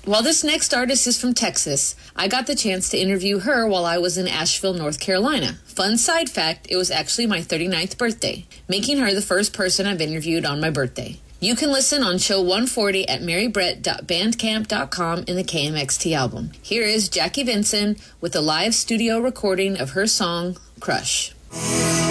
While this next artist is from Texas, I got the chance to interview her while I was in Asheville, North Carolina. Fun side fact, it was actually my 39th birthday, making her the first person I've interviewed on my birthday. You can listen on show 140 at marybrett.bandcamp.com in the KMXT album. Here is Jackie Vinson with a live studio recording of her song, Crush.